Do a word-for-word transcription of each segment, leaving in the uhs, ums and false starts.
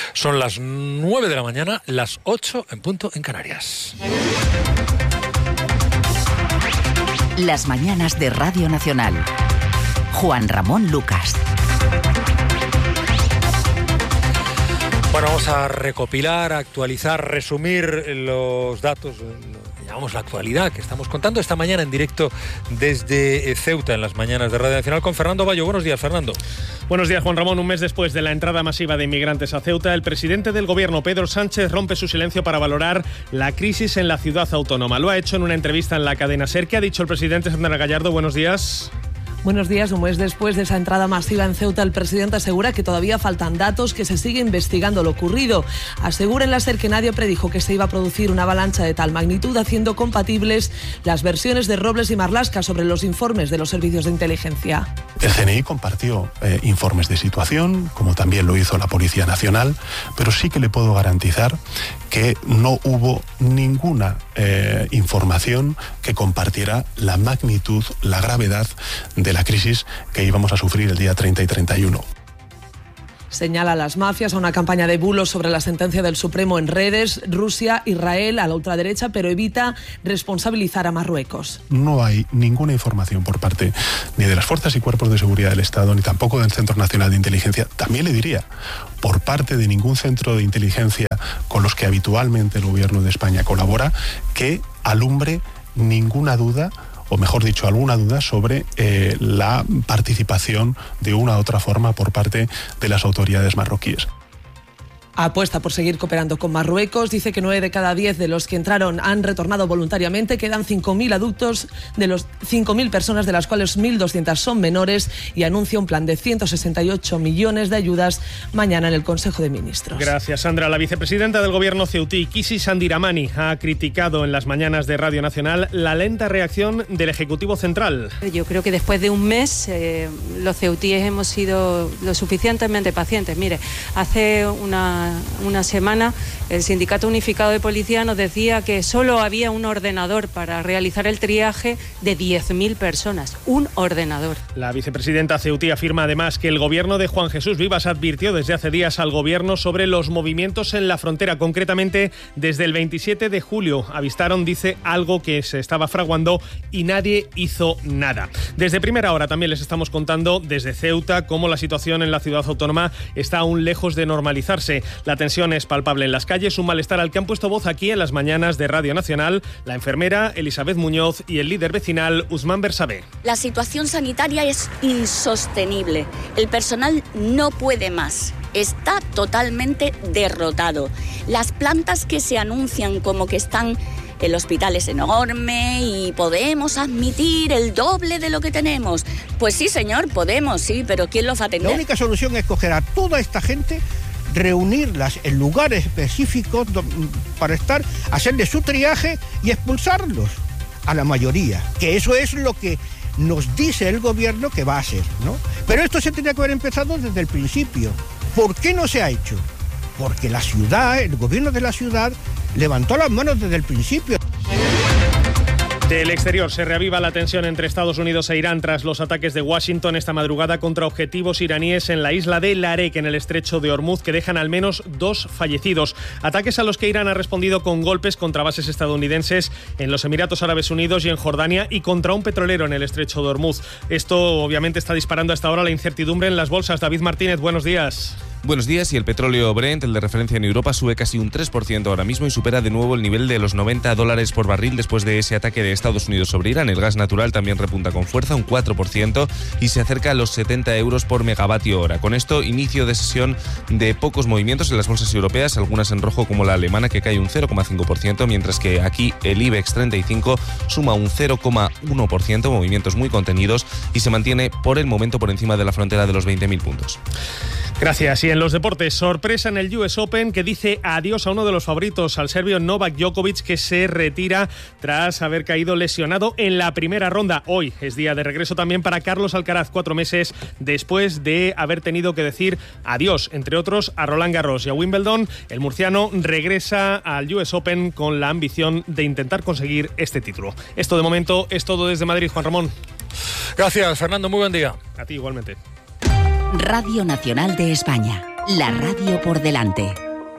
Son las nueve de la mañana, las ocho en punto en Canarias. Las mañanas de Radio Nacional. Juan Ramón Lucas. Bueno, vamos a recopilar, actualizar, resumir los datos, llamamos la actualidad que estamos contando esta mañana en directo desde Ceuta en las mañanas de Radio Nacional con Fernando Bayo. Buenos días, Fernando. Buenos días, Juan Ramón. Un mes después de la entrada masiva de inmigrantes a Ceuta, el presidente del gobierno, Pedro Sánchez, rompe su silencio para valorar la crisis en la ciudad autónoma. Lo ha hecho en una entrevista en la cadena SER. ¿Qué ha dicho el presidente? Sandra Gallardo, buenos días. Buenos días. Un mes después de esa entrada masiva en Ceuta, el presidente asegura que todavía faltan datos, que se sigue investigando lo ocurrido. Asegura en la SER que nadie predijo que se iba a producir una avalancha de tal magnitud, haciendo compatibles las versiones de Robles y Marlaska sobre los informes de los servicios de inteligencia. El C N I compartió eh, informes de situación, como también lo hizo la Policía Nacional, pero sí que le puedo garantizar que no hubo ninguna eh, información que compartiera la magnitud, la gravedad de la crisis que íbamos a sufrir el día treinta y treinta y uno. Señala a las mafias, a una campaña de bulos sobre la sentencia del Supremo en redes, Rusia, Israel, a la ultraderecha, pero evita responsabilizar a Marruecos. No hay ninguna información por parte ni de las fuerzas y cuerpos de seguridad del Estado, ni tampoco del Centro Nacional de Inteligencia, también le diría, por parte de ningún centro de inteligencia con los que habitualmente el Gobierno de España colabora, que alumbre ninguna duda, o mejor dicho, alguna duda sobre eh, la participación de una u otra forma por parte de las autoridades marroquíes. Apuesta por seguir cooperando con Marruecos. Dice que nueve de cada diez de los que entraron han retornado voluntariamente. Quedan cinco mil adultos de los cinco mil personas, de las cuales mil doscientas son menores, y anuncia un plan de ciento sesenta y ocho millones de ayudas mañana en el Consejo de Ministros. Gracias, Sandra. La vicepresidenta del gobierno ceutí, Kisi Sandiramani, ha criticado en las mañanas de Radio Nacional la lenta reacción del Ejecutivo Central. Yo creo que después de un mes eh, los ceutíes hemos sido lo suficientemente pacientes. Mire, hace una una semana el Sindicato Unificado de Policía nos decía que solo había un ordenador para realizar el triaje de diez mil personas. Un ordenador. La vicepresidenta ceutí afirma además que el gobierno de Juan Jesús Vivas advirtió desde hace días al gobierno sobre los movimientos en la frontera. Concretamente, desde el veintisiete de julio avistaron, dice, algo que se estaba fraguando y nadie hizo nada. Desde primera hora también les estamos contando desde Ceuta cómo la situación en la ciudad autónoma está aún lejos de normalizarse. La tensión es palpable en las calles, un malestar al que han puesto voz aquí en las mañanas de Radio Nacional la enfermera Elizabeth Muñoz y el líder vecinal Usman Bersabé. La situación sanitaria es insostenible. El personal no puede más. Está totalmente derrotado. Las plantas que se anuncian como que están... El hospital es enorme y podemos admitir el doble de lo que tenemos. Pues sí, señor, podemos, sí, pero ¿quién los va a atender? La única solución es coger a toda esta gente, reunirlas en lugares específicos para estar, hacerle su triaje y expulsarlos a la mayoría, que eso es lo que nos dice el gobierno que va a hacer, ¿no? Pero esto se tendría que haber empezado desde el principio. ¿Por qué no se ha hecho? Porque la ciudad, el gobierno de la ciudad, levantó las manos desde el principio. Del exterior se reaviva la tensión entre Estados Unidos e Irán tras los ataques de Washington esta madrugada contra objetivos iraníes en la isla de Larek, en el estrecho de Hormuz, que dejan al menos dos fallecidos. Ataques a los que Irán ha respondido con golpes contra bases estadounidenses en los Emiratos Árabes Unidos y en Jordania, y contra un petrolero en el estrecho de Hormuz. Esto obviamente está disparando hasta ahora la incertidumbre en las bolsas. David Martínez, buenos días. Buenos días. Y el petróleo Brent, el de referencia en Europa, sube casi un tres por ciento ahora mismo y supera de nuevo el nivel de los noventa dólares por barril después de ese ataque de Estados Unidos sobre Irán. El gas natural también repunta con fuerza, un cuatro por ciento, y se acerca a los setenta euros por megavatio hora. Con esto, inicio de sesión de pocos movimientos en las bolsas europeas, algunas en rojo como la alemana, que cae un cero coma cinco por ciento, mientras que aquí el IBEX treinta y cinco suma un cero coma uno por ciento, movimientos muy contenidos, y se mantiene por el momento por encima de la frontera de los veinte mil puntos. Gracias. Y en los deportes, sorpresa en el U S Open, que dice adiós a uno de los favoritos, al serbio Novak Djokovic, que se retira tras haber caído lesionado en la primera ronda. Hoy es día de regreso también para Carlos Alcaraz, cuatro meses después de haber tenido que decir adiós, entre otros, a Roland Garros y a Wimbledon. El murciano regresa al U S Open con la ambición de intentar conseguir este título. Esto de momento es todo desde Madrid, Juan Ramón. Gracias, Fernando, muy buen día. A ti igualmente. Radio Nacional de España, La radio por delante.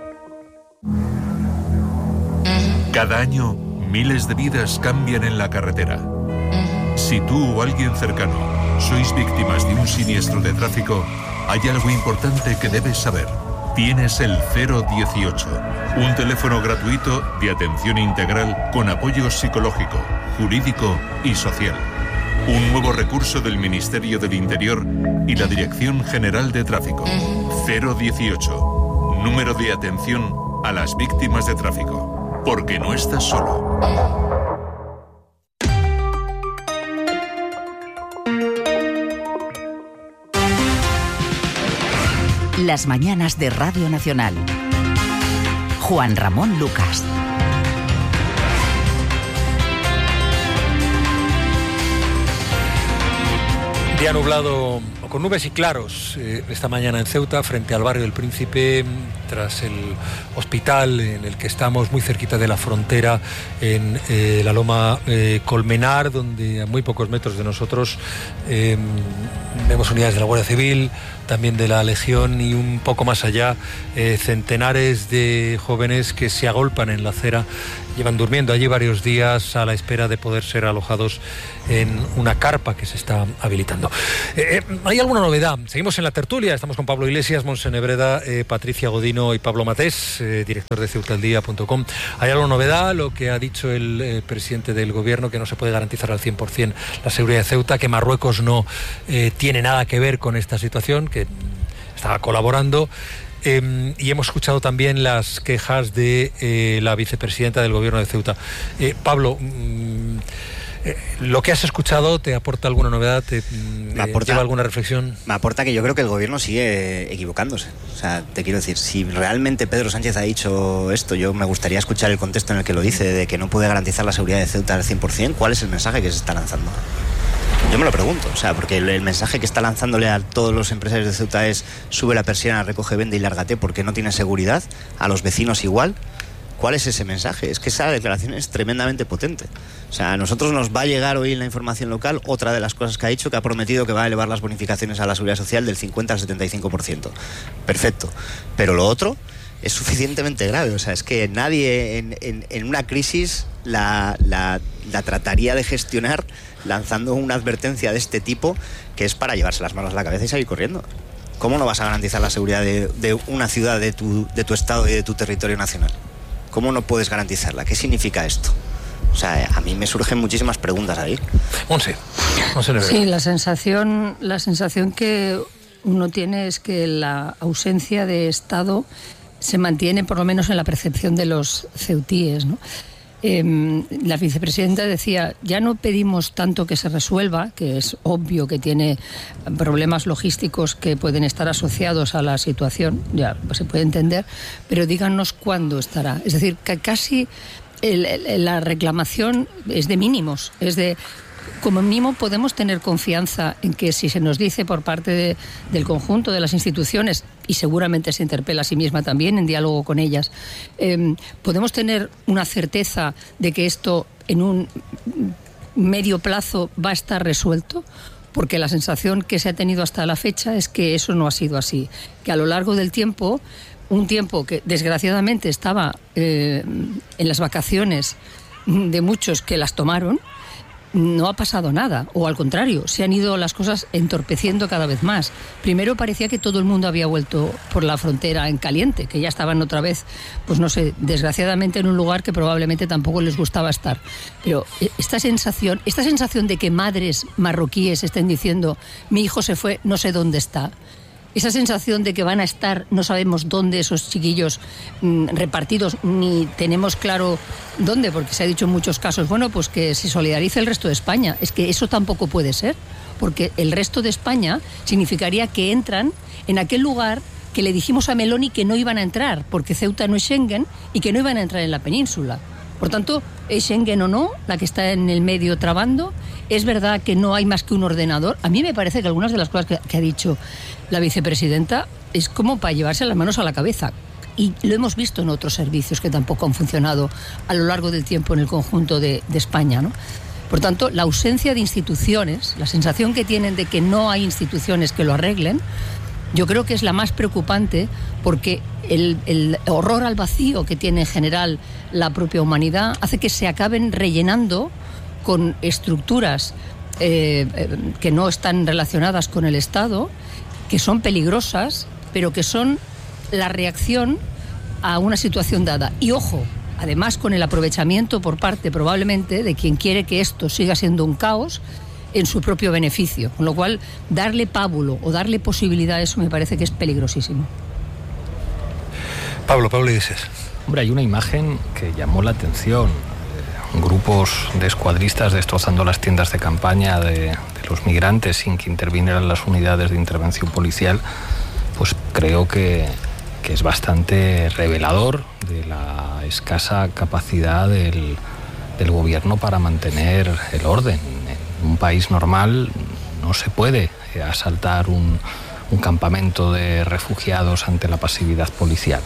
Cada año, miles de vidas cambian en la carretera. Si tú o alguien cercano sois víctimas de un siniestro de tráfico, hay algo importante que debes saber. Tienes el cero dieciocho, un teléfono gratuito de atención integral con apoyo psicológico, jurídico y social. Un nuevo recurso del Ministerio del Interior y la Dirección General de Tráfico. cero dieciocho, número de atención a las víctimas de tráfico. Porque no estás solo. Las mañanas de Radio Nacional. Juan Ramón Lucas. Día nublado, con nubes y claros, eh, esta mañana en Ceuta, frente al barrio del Príncipe, tras el hospital en el que estamos, muy cerquita de la frontera, en eh, la Loma eh, Colmenar, donde a muy pocos metros de nosotros eh, vemos unidades de la Guardia Civil, también de la Legión, y un poco más allá, eh, centenares de jóvenes que se agolpan en la acera. Llevan durmiendo allí varios días a la espera de poder ser alojados en una carpa que se está habilitando. Eh, ¿Hay alguna novedad? Seguimos en la tertulia, estamos con Pablo Iglesias, Monse Nebreda, eh, Patricia Godino y Pablo Matés, eh, director de ceutaldía punto com. ¿Hay alguna novedad? Lo que ha dicho el eh, presidente del gobierno, que no se puede garantizar al cien por ciento la seguridad de Ceuta, que Marruecos no eh, tiene nada que ver con esta situación, que estaba colaborando. Eh, y hemos escuchado también las quejas de eh, la vicepresidenta del gobierno de Ceuta. Eh, Pablo, mm, eh, ¿lo que has escuchado te aporta alguna novedad? ¿Te me aporta, lleva alguna reflexión? Me aporta que yo creo que el gobierno sigue equivocándose. O sea, te quiero decir, si realmente Pedro Sánchez ha dicho esto, yo me gustaría escuchar el contexto en el que lo dice, de que no puede garantizar la seguridad de Ceuta al cien por ciento. ¿Cuál es el mensaje que se está lanzando? Yo me lo pregunto, o sea, porque el, el mensaje que está lanzándole a todos los empresarios de Ceuta es: sube la persiana, recoge, vende y lárgate porque no tienes seguridad, a los vecinos igual. ¿Cuál es ese mensaje? Es que esa declaración es tremendamente potente. O sea, a nosotros nos va a llegar hoy en la información local otra de las cosas que ha dicho, que ha prometido que va a elevar las bonificaciones a la seguridad social del cincuenta al setenta y cinco por ciento. Perfecto. Pero lo otro es suficientemente grave. O sea, es que nadie en, en, en una crisis la, la, la trataría de gestionar lanzando una advertencia de este tipo, que es para llevarse las manos a la cabeza y seguir corriendo. ¿Cómo no vas a garantizar la seguridad de, de una ciudad de tu, de tu estado y de tu territorio nacional? ¿Cómo no puedes garantizarla? ¿Qué significa esto? O sea, a mí me surgen muchísimas preguntas ahí. Monse, Monse Sí, la sensación, la sensación que uno tiene es que la ausencia de Estado se mantiene, por lo menos en la percepción de los ceutíes, ¿no? Eh, la vicepresidenta decía: ya no pedimos tanto que se resuelva, que es obvio que tiene problemas logísticos que pueden estar asociados a la situación, ya pues se puede entender, pero díganos cuándo estará. Es decir, que casi el, el, la reclamación es de mínimos, es de... Como mínimo podemos tener confianza en que si se nos dice por parte de, del conjunto de las instituciones, y seguramente se interpela a sí misma también en diálogo con ellas, eh, podemos tener una certeza de que esto en un medio plazo va a estar resuelto, porque la sensación que se ha tenido hasta la fecha es que eso no ha sido así, que a lo largo del tiempo, un tiempo que desgraciadamente estaba eh, en las vacaciones de muchos que las tomaron, no ha pasado nada, o al contrario, se han ido las cosas entorpeciendo cada vez más. Primero parecía que todo el mundo había vuelto por la frontera en caliente, que ya estaban otra vez, pues no sé, desgraciadamente en un lugar que probablemente tampoco les gustaba estar. Pero esta sensación, esta sensación de que madres marroquíes estén diciendo: mi hijo se fue, no sé dónde está. Esa sensación de que van a estar, no sabemos dónde esos chiquillos mmm, repartidos, ni tenemos claro dónde, porque se ha dicho en muchos casos, bueno, pues que se solidarice el resto de España. Es que eso tampoco puede ser, porque el resto de España significaría que entran en aquel lugar que le dijimos a Meloni que no iban a entrar, porque Ceuta no es Schengen y que no iban a entrar en la península. Por tanto, es Schengen o no, la que está en el medio trabando. Es verdad que no hay más que un ordenador. A mí me parece que algunas de las cosas que, que ha dicho la vicepresidenta es como para llevarse las manos a la cabeza. Y lo hemos visto en otros servicios que tampoco han funcionado a lo largo del tiempo en el conjunto de, de España, ¿no? Por tanto, la ausencia de instituciones, la sensación que tienen de que no hay instituciones que lo arreglen, yo creo que es la más preocupante, porque el, el horror al vacío que tiene en general la propia humanidad hace que se acaben rellenando con estructuras eh, que no están relacionadas con el Estado, que son peligrosas, pero que son la reacción a una situación dada. Y ojo, además con el aprovechamiento por parte probablemente de quien quiere que esto siga siendo un caos en su propio beneficio. Con lo cual, darle pábulo o darle posibilidad a eso me parece que es peligrosísimo. Pablo, Pablo dices. Hombre, hay una imagen que llamó la atención. Eh, grupos de escuadristas destrozando las tiendas de campaña de, de los migrantes sin que intervinieran las unidades de intervención policial, pues creo que, que es bastante revelador de la escasa capacidad del, del gobierno para mantener el orden. En un país normal no se puede asaltar un, un campamento de refugiados ante la pasividad policial.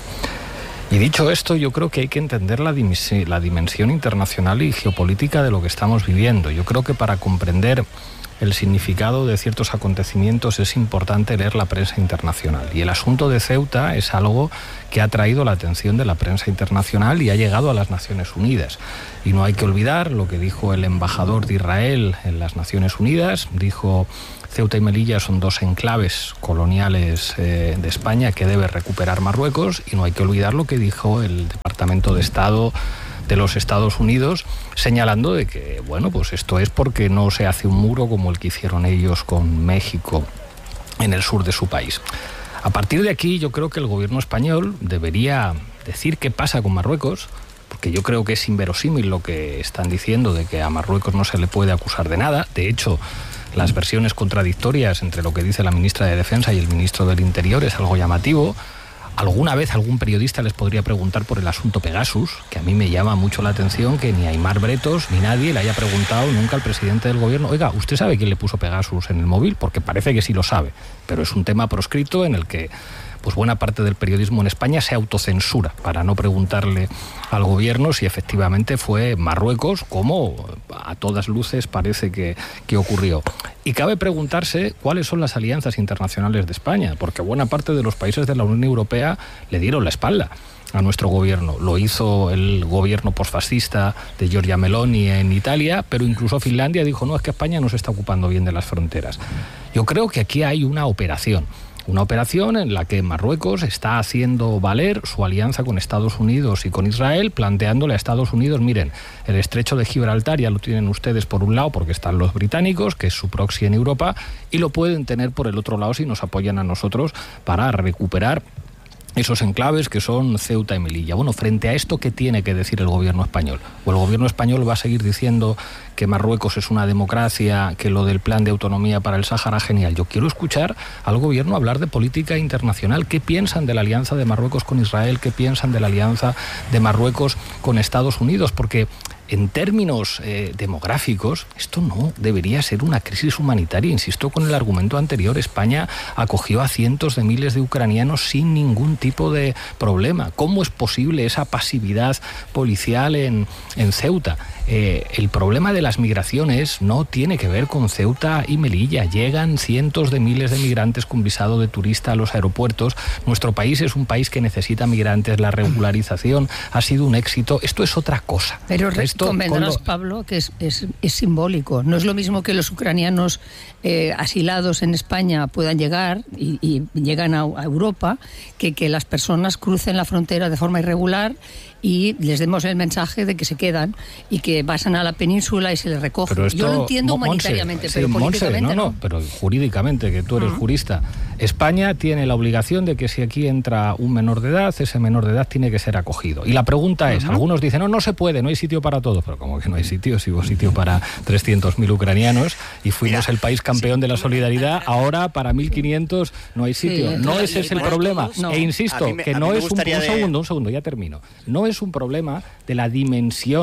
Y dicho esto, yo creo que hay que entender la, dimensión, la dimensión internacional y geopolítica de lo que estamos viviendo. Yo creo que para comprender el significado de ciertos acontecimientos es importante leer la prensa internacional. Y el asunto de Ceuta es algo que ha traído la atención de la prensa internacional y ha llegado a las Naciones Unidas. Y no hay que olvidar lo que dijo el embajador de Israel en las Naciones Unidas. Dijo: Ceuta y Melilla son dos enclaves coloniales eh, de España que debe recuperar Marruecos. Y no hay que olvidar lo que dijo el Departamento de Estado de los Estados Unidos, señalando de que, bueno, pues esto es porque no se hace un muro como el que hicieron ellos con México en el sur de su país. A partir de aquí, yo creo que el gobierno español debería decir qué pasa con Marruecos, porque yo creo que es inverosímil lo que están diciendo de que a Marruecos no se le puede acusar de nada. De hecho, las versiones contradictorias entre lo que dice la ministra de Defensa y el ministro del Interior es algo llamativo. Alguna vez algún periodista les podría preguntar por el asunto Pegasus, que a mí me llama mucho la atención que ni Aimar Bretos ni nadie le haya preguntado nunca al presidente del gobierno: oiga, ¿usted sabe quién le puso Pegasus en el móvil? Porque parece que sí lo sabe, pero es un tema proscrito en el que pues buena parte del periodismo en España se autocensura para no preguntarle al gobierno si efectivamente fue Marruecos, como a todas luces parece que, que ocurrió. Y cabe preguntarse cuáles son las alianzas internacionales de España, porque buena parte de los países de la Unión Europea le dieron la espalda a nuestro gobierno. Lo hizo el gobierno posfascista de Giorgia Meloni en Italia, pero incluso Finlandia dijo: no, es que España no se está ocupando bien de las fronteras. Yo creo que aquí hay una operación. Una operación en la que Marruecos está haciendo valer su alianza con Estados Unidos y con Israel, planteándole a Estados Unidos: miren, el estrecho de Gibraltar ya lo tienen ustedes por un lado porque están los británicos, que es su proxy en Europa, y lo pueden tener por el otro lado si nos apoyan a nosotros para recuperar esos enclaves que son Ceuta y Melilla. Bueno, frente a esto, ¿qué tiene que decir el gobierno español? ¿O el gobierno español va a seguir diciendo que Marruecos es una democracia, que lo del plan de autonomía para el Sáhara genial? Yo quiero escuchar al gobierno hablar de política internacional. ¿Qué piensan de la alianza de Marruecos con Israel? ¿Qué piensan de la alianza de Marruecos con Estados Unidos? Porque en términos eh, demográficos, esto no debería ser una crisis humanitaria. Insisto con el argumento anterior: España acogió a cientos de miles de ucranianos sin ningún tipo de problema. ¿Cómo es posible esa pasividad policial en, en Ceuta? Eh, el problema de las migraciones no tiene que ver con Ceuta y Melilla. Llegan cientos de miles de migrantes con visado de turista a los aeropuertos. Nuestro país es un país que necesita migrantes. La regularización ha sido un éxito. Esto es otra cosa. Pero Esto, convendrás, lo... Pablo, que es, es, es simbólico. No es lo mismo que los ucranianos eh, asilados en España puedan llegar y, y llegan a, a Europa, que que las personas crucen la frontera de forma irregular y les demos el mensaje de que se quedan y que pasan a la península y se les recoge. Pero esto, yo lo entiendo Monse, humanitariamente, sí, pero Monse, políticamente no, no, no. pero jurídicamente, que tú eres uh-huh. jurista. España tiene la obligación de que si aquí entra un menor de edad, ese menor de edad tiene que ser acogido. Y la pregunta uh-huh. es, algunos dicen: no, no se puede, no hay sitio para todos. Pero como que no hay sitio, si hubo sitio para trescientos mil ucranianos y fuimos Mira, el país campeón sí. de la solidaridad, ahora para mil quinientos no hay sitio. Sí, no ese es el problema. No. E insisto, me, que no es un, un segundo, un segundo, ya termino. No es un problema de la dimensión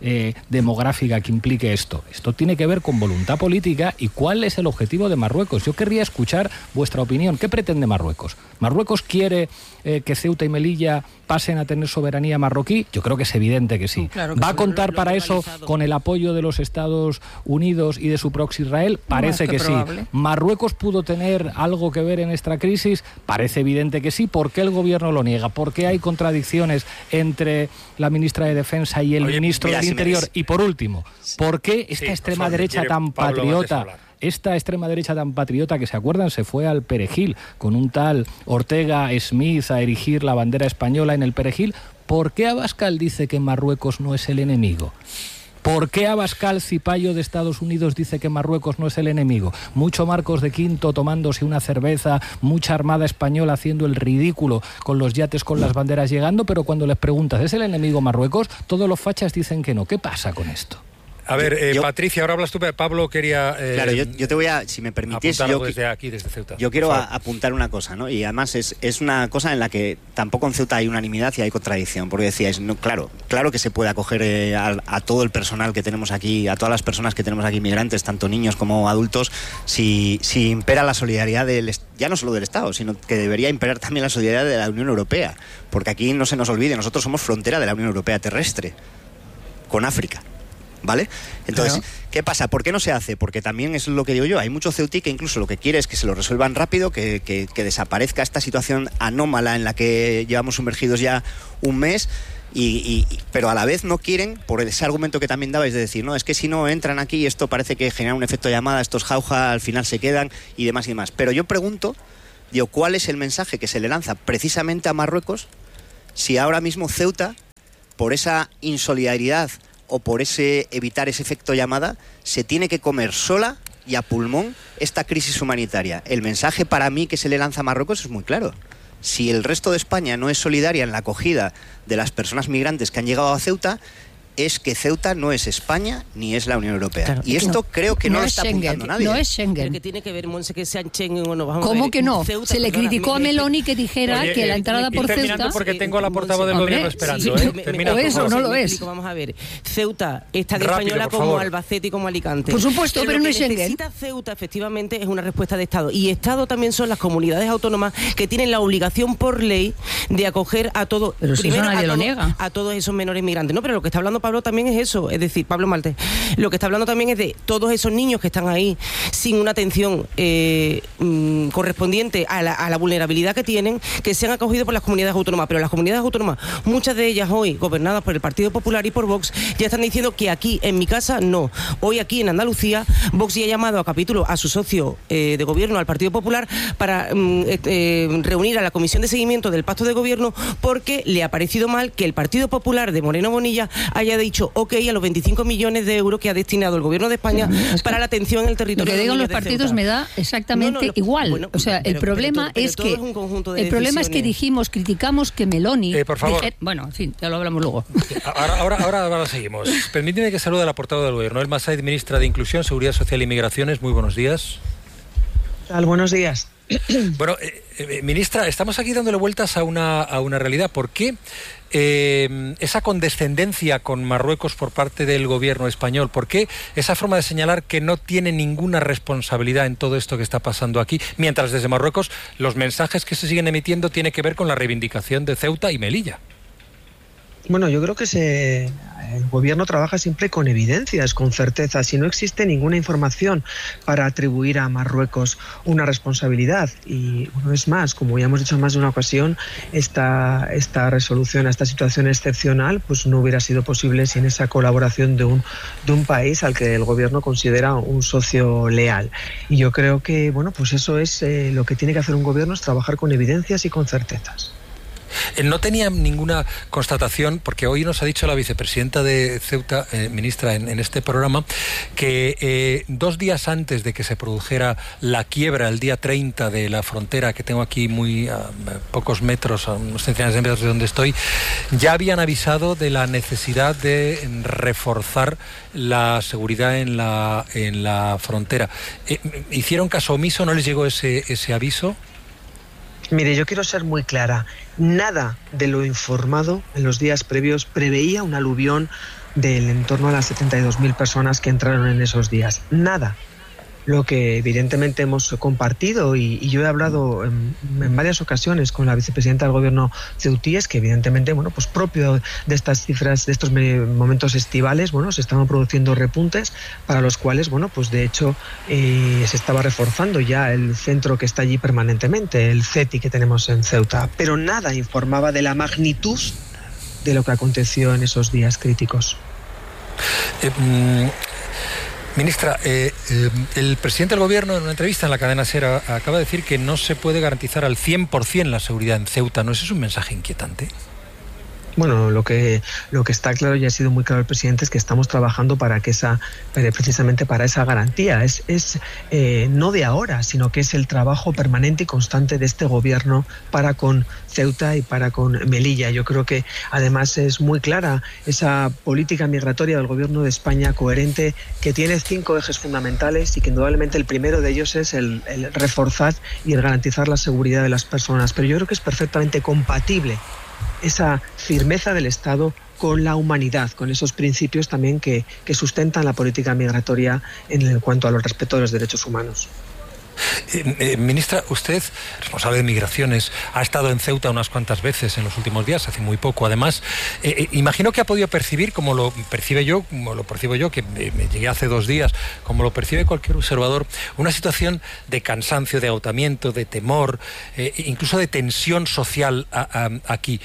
eh, demográfica que implique esto. Esto tiene que ver con voluntad política y cuál es el objetivo de Marruecos. Yo querría escuchar vuestra opinión. ¿Qué pretende Marruecos? ¿Marruecos quiere eh, que Ceuta y Melilla pasen a tener soberanía marroquí? Yo creo que es evidente que sí. Claro que ¿Va a contar lo, lo para eso con el apoyo de los Estados Unidos y de su proxy Israel? Parece no, es que, que sí. ¿Marruecos pudo tener algo que ver en esta crisis? Parece evidente que sí. ¿Por qué el gobierno lo niega? ¿Por qué hay contradicciones entre la ministra de Defensa y el Oye, ministro mira, del si Interior? Y por último, ¿por qué esta sí, extrema favor, derecha tan Pablo patriota... Esta extrema derecha tan patriota que, ¿se acuerdan?, se fue al Perejil con un tal Ortega Smith a erigir la bandera española en el Perejil. ¿Por qué Abascal dice que Marruecos no es el enemigo? ¿Por qué Abascal Cipayo de Estados Unidos dice que Marruecos no es el enemigo? Mucho Marcos de Quinto tomándose una cerveza, mucha armada española haciendo el ridículo con los yates con las banderas llegando, pero cuando les preguntas, ¿es el enemigo Marruecos?, todos los fachas dicen que no. ¿Qué pasa con esto? A ver, eh, yo, Patricia, ahora hablas tú, Pablo quería... Eh, claro, yo, yo te voy a, si me permitís... Yo, desde aquí, desde Ceuta. Yo quiero a, apuntar una cosa, ¿no? Y además es, es una cosa en la que tampoco en Ceuta hay unanimidad y hay contradicción, porque decíais, no, claro, claro que se puede acoger eh, a, a todo el personal que tenemos aquí, a todas las personas que tenemos aquí, migrantes, tanto niños como adultos, si, si impera la solidaridad del, ya no solo del Estado, sino que debería imperar también la solidaridad de la Unión Europea, porque aquí no se nos olvide, nosotros somos frontera de la Unión Europea terrestre, con África. ¿Vale? Entonces, claro. ¿Qué pasa? ¿Por qué no se hace? Porque también es lo que digo yo, hay mucho ceutí que incluso lo que quiere es que se lo resuelvan rápido, que, que, que desaparezca esta situación anómala en la que llevamos sumergidos ya un mes, y, y, pero a la vez no quieren, por ese argumento que también dabais de decir, no, es que si no entran aquí esto parece que genera un efecto llamada, estos jauja al final se quedan y demás y demás. Pero yo pregunto, digo, ¿cuál es el mensaje que se le lanza precisamente a Marruecos si ahora mismo Ceuta, por esa insolidaridad o por ese evitar ese efecto llamada, se tiene que comer sola y a pulmón esta crisis humanitaria? El mensaje para mí que se le lanza a Marruecos es muy claro. Si el resto de España no es solidaria en la acogida de las personas migrantes que han llegado a Ceuta, es que Ceuta no es España ni es la Unión Europea. Claro, y esto no, creo que no, no lo está Schengen, apuntando nadie. No es Schengen. ¿Qué tiene que ver, Monse, que sean Schengen o no? Vamos ¿Cómo a ver. que no? Ceuta, se le perdona, criticó me, a Meloni que dijera oye, que eh, la entrada por Ceuta... terminando porque tengo a la portavoz del hombre, gobierno esperando. Sí, ¿eh? me, Termina, o eso no lo es. Explico, vamos a ver. Ceuta es tan Rápido, española como favor. Albacete y como Alicante. Por supuesto, pero, pero no lo es que Schengen. necesita Ceuta, efectivamente, es una respuesta de Estado. Y Estado también son las comunidades autónomas que tienen la obligación por ley de acoger a todos... Pero si eso nadie a, lo todo, niega. a todos esos menores migrantes. No, pero lo que está hablando Pablo también es eso. Es decir, Pablo Malte, lo que está hablando también es de todos esos niños que están ahí sin una atención eh, mm, correspondiente a la, a la vulnerabilidad que tienen, que se han acogido por las comunidades autónomas. Pero las comunidades autónomas, muchas de ellas hoy gobernadas por el Partido Popular y por Vox, ya están diciendo que aquí, en mi casa, no. Hoy aquí en Andalucía, Vox ya ha llamado a capítulo a su socio eh, de gobierno, al Partido Popular, para mm, eh, reunir a la Comisión de Seguimiento del Pacto de Gobierno, porque le ha parecido mal que el Partido Popular de Moreno Bonilla haya dicho ok a los veinticinco millones de euros que ha destinado el Gobierno de España es que para la atención en el territorio. Lo que digan los de partidos Ceuta me da exactamente no, no, no, igual. Bueno, o sea, pero, el problema pero, pero es todo que es un conjunto de el problema es que decisiones. dijimos, criticamos que Meloni. Eh, por favor. Dije, bueno, en fin, ya lo hablamos luego. Ahora, ahora, ahora, ahora seguimos. Permíteme que salude a la portavoz del Gobierno, Elma Said, ministra de Inclusión, Seguridad Social y Migraciones. Muy buenos días. ¿Qué tal? Buenos días. Bueno, eh, eh, ministra, estamos aquí dándole vueltas a una, a una realidad. ¿Por qué eh, esa condescendencia con Marruecos por parte del gobierno español? ¿Por qué esa forma de señalar que no tiene ninguna responsabilidad en todo esto que está pasando aquí? Mientras desde Marruecos los mensajes que se siguen emitiendo tienen que ver con la reivindicación de Ceuta y Melilla. Bueno, yo creo que se, el gobierno trabaja siempre con evidencias, con certeza. Si no existe ninguna información para atribuir a Marruecos una responsabilidad, y bueno, es más, como ya hemos dicho en más de una ocasión, esta, esta resolución a esta situación excepcional pues no hubiera sido posible sin esa colaboración de un, de un país al que el gobierno considera un socio leal. Y yo creo que bueno, pues eso es eh, lo que tiene que hacer un gobierno, es trabajar con evidencias y con certezas. No tenía ninguna constatación, porque hoy nos ha dicho la vicepresidenta de Ceuta, eh, ministra, en, en este programa, que eh, dos días antes de que se produjera la quiebra, el día treinta de la frontera, que tengo aquí muy a, a pocos metros, a unos centenares de metros de donde estoy, ya habían avisado de la necesidad de reforzar la seguridad en la, en la frontera. Eh, ¿Hicieron caso omiso? ¿No les llegó ese, ese aviso? Mire, yo quiero ser muy clara. Nada de lo informado en los días previos preveía un aluvión del en torno a las setenta y dos mil personas que entraron en esos días. Nada. Lo que evidentemente hemos compartido y, y yo he hablado en, en varias ocasiones con la vicepresidenta del gobierno ceutí es que evidentemente, bueno, pues propio de estas cifras, de estos momentos estivales, bueno, se estaban produciendo repuntes para los cuales, bueno, pues de hecho eh, se estaba reforzando ya el centro que está allí permanentemente, el CETI que tenemos en Ceuta, pero nada informaba de la magnitud de lo que aconteció en esos días críticos. Eh, mm... Ministra, eh, eh, el presidente del Gobierno en una entrevista en la cadena SER acaba de decir que no se puede garantizar al cien por ciento la seguridad en Ceuta. ¿No es eso un mensaje inquietante? Bueno, lo que lo que está claro y ha sido muy claro el presidente es que estamos trabajando para que esa, precisamente para esa garantía. Es, es eh, no de ahora, sino que es el trabajo permanente y constante de este gobierno para con Ceuta y para con Melilla. Yo creo que además es muy clara esa política migratoria del gobierno de España coherente que tiene cinco ejes fundamentales y que indudablemente el primero de ellos es el, el reforzar y el garantizar la seguridad de las personas. Pero yo creo que es perfectamente compatible esa firmeza del Estado con la humanidad, con esos principios también que, que sustentan la política migratoria en cuanto a los respeto de los derechos humanos. Eh, eh, ministra, usted, responsable de Migraciones, ha estado en Ceuta unas cuantas veces en los últimos días, hace muy poco además. Eh, eh, imagino que ha podido percibir, como lo percibe yo, como lo percibo yo, que me, me llegué hace dos días, como lo percibe cualquier observador, una situación de cansancio, de agotamiento, de temor, eh, incluso de tensión social a, a, aquí.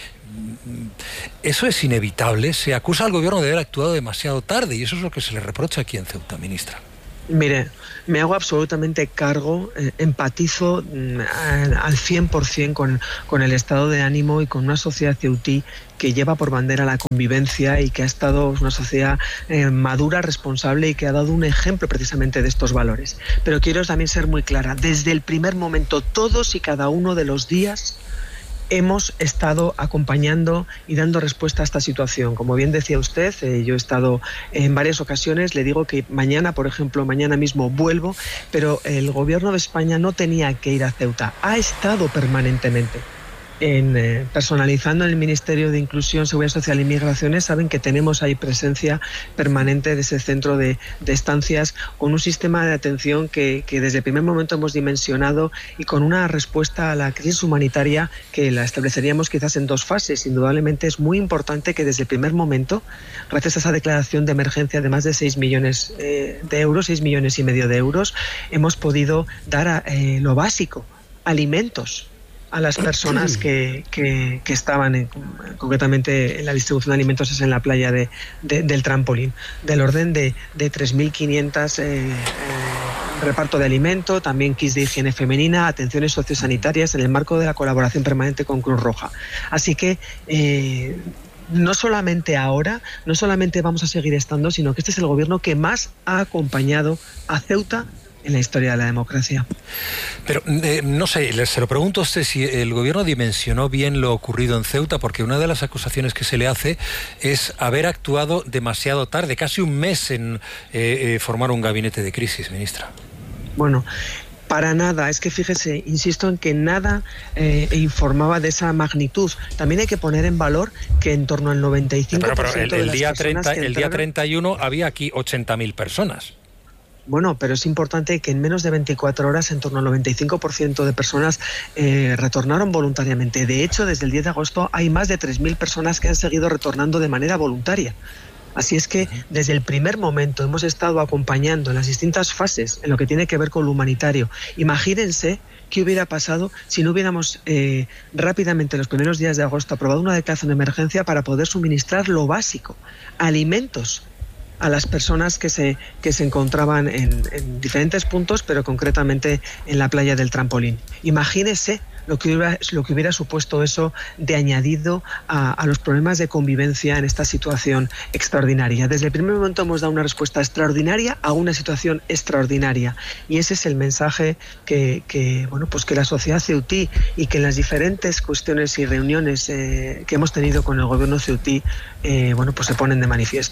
Eso es inevitable. Se acusa al gobierno de haber actuado demasiado tarde y eso es lo que se le reprocha aquí en Ceuta, ministra. Mire, me hago absolutamente cargo, eh, empatizo eh, al cien por ciento con, con el estado de ánimo y con una sociedad ceutí que lleva por bandera la convivencia y que ha estado una sociedad eh, madura, responsable y que ha dado un ejemplo precisamente de estos valores. Pero quiero también ser muy clara, desde el primer momento, todos y cada uno de los días, hemos estado acompañando y dando respuesta a esta situación. Como bien decía usted, eh, yo he estado en varias ocasiones, le digo que mañana, por ejemplo, mañana mismo vuelvo, pero el gobierno de España no tenía que ir a Ceuta, ha estado permanentemente. En, eh, personalizando en el Ministerio de Inclusión, Seguridad Social y Migraciones, saben que tenemos ahí presencia permanente de ese centro de, de estancias con un sistema de atención que, que desde el primer momento hemos dimensionado y con una respuesta a la crisis humanitaria que la estableceríamos quizás en dos fases. Indudablemente es muy importante que desde el primer momento, gracias a esa declaración de emergencia de más de seis millones eh, de euros, seis millones y medio de euros, hemos podido dar a, eh, lo básico, alimentos, a las personas que, que, que estaban en, concretamente en la distribución de alimentos es en la playa de, de, del Trampolín, del orden de, de tres mil quinientos eh, eh, reparto de alimento, también kits de higiene femenina, atenciones sociosanitarias en el marco de la colaboración permanente con Cruz Roja. Así que eh, no solamente ahora, no solamente vamos a seguir estando, sino que este es el gobierno que más ha acompañado a Ceuta en la historia de la democracia. Pero eh, no sé, se lo pregunto a usted si el gobierno dimensionó bien lo ocurrido en Ceuta, porque una de las acusaciones que se le hace es haber actuado demasiado tarde, casi un mes en eh, eh, formar un gabinete de crisis, ministra. Bueno, para nada, es que fíjese, insisto en que nada eh, informaba de esa magnitud. También hay que poner en valor que en torno al noventa y cinco por ciento pero, pero el, el de las día personas treinta, que el día entraron... treinta y uno había aquí ochenta mil personas. Bueno, pero es importante que en menos de veinticuatro horas en torno al noventa y cinco por ciento de personas eh, retornaron voluntariamente. De hecho, desde el diez de agosto hay más de tres mil personas que han seguido retornando de manera voluntaria. Así es que desde el primer momento hemos estado acompañando en las distintas fases en lo que tiene que ver con lo humanitario. Imagínense qué hubiera pasado si no hubiéramos eh, rápidamente en los primeros días de agosto aprobado una declaración de emergencia para poder suministrar lo básico, alimentos, a las personas que se, que se encontraban en, en diferentes puntos, pero concretamente en la playa del Trampolín. Imagínese lo que hubiera, lo que hubiera supuesto eso de añadido a, a los problemas de convivencia en esta situación extraordinaria. Desde el primer momento hemos dado una respuesta extraordinaria a una situación extraordinaria. Y ese es el mensaje que, que, bueno, pues que la sociedad ceutí y que en las diferentes cuestiones y reuniones eh, que hemos tenido con el gobierno ceutí eh, bueno, pues se ponen de manifiesto.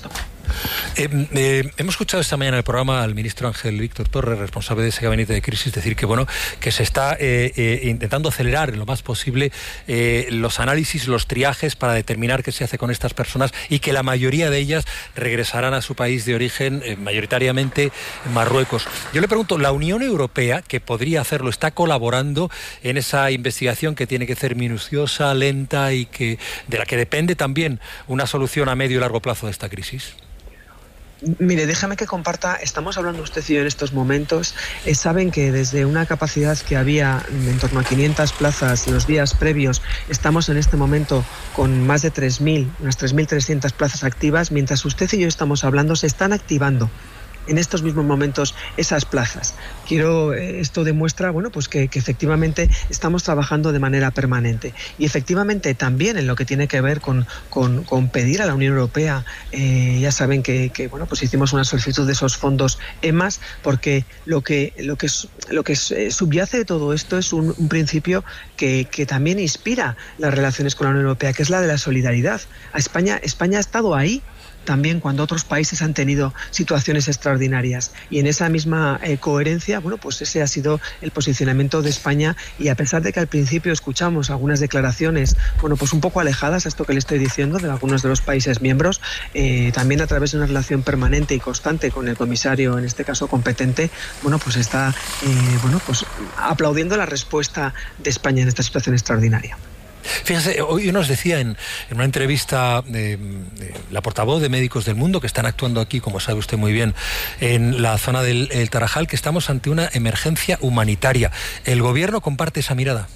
Eh, eh, hemos escuchado esta mañana en el programa al ministro Ángel Víctor Torres, responsable de ese gabinete de crisis, decir que bueno que se está eh, eh, intentando acelerar en lo más posible eh, los análisis, los triajes para determinar qué se hace con estas personas y que la mayoría de ellas regresarán a su país de origen, eh, mayoritariamente Marruecos. Yo le pregunto, ¿la Unión Europea, que podría hacerlo, está colaborando en esa investigación que tiene que ser minuciosa, lenta y que de la que depende también una solución a medio y largo plazo de esta crisis? Mire, déjame que comparta, estamos hablando usted y yo en estos momentos, eh, saben que desde una capacidad que había en torno a quinientas plazas los días previos, estamos en este momento con más de tres mil, unas tres mil trescientas plazas activas, mientras usted y yo estamos hablando, se están activando en estos mismos momentos esas plazas. Quiero, esto demuestra, bueno, pues que, que efectivamente estamos trabajando de manera permanente. Y efectivamente también en lo que tiene que ver con, con, con pedir a la Unión Europea, eh, ya saben que, que, bueno, pues hicimos una solicitud de esos fondos E M A S, porque lo que, lo que, lo que subyace de todo esto es un, un principio que, que también inspira las relaciones con la Unión Europea, que es la de la solidaridad. A España, España ha estado ahí también cuando otros países han tenido situaciones extraordinarias, y en esa misma eh, coherencia, bueno, pues ese ha sido el posicionamiento de España, y a pesar de que al principio escuchamos algunas declaraciones, bueno, pues un poco alejadas a esto que le estoy diciendo de algunos de los países miembros, eh, también a través de una relación permanente y constante con el comisario, en este caso competente, bueno, pues está eh, bueno, pues aplaudiendo la respuesta de España en esta situación extraordinaria. Fíjese, hoy nos decía en, en una entrevista eh, eh, la portavoz de Médicos del Mundo, que están actuando aquí, como sabe usted muy bien, en la zona del el Tarajal, que estamos ante una emergencia humanitaria. ¿El gobierno comparte esa mirada?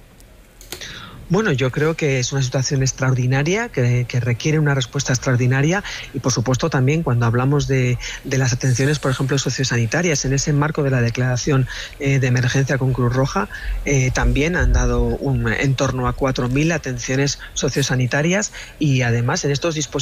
Bueno, yo creo que es una situación extraordinaria, que, que requiere una respuesta extraordinaria, y por supuesto también cuando hablamos de, de las atenciones, por ejemplo, sociosanitarias, en ese marco de la declaración eh, de emergencia con Cruz Roja, eh, también han dado un, en torno a cuatro mil atenciones sociosanitarias, y además en estos dispositivos